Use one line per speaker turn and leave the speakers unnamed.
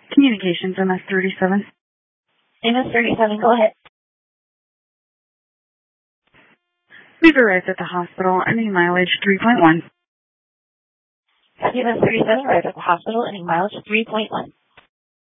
Communications, MS-37.
MS-37, go ahead.
We've arrived at the hospital, ending mileage 3.1.
MS-37 arrived at the hospital, ending mileage 3.1.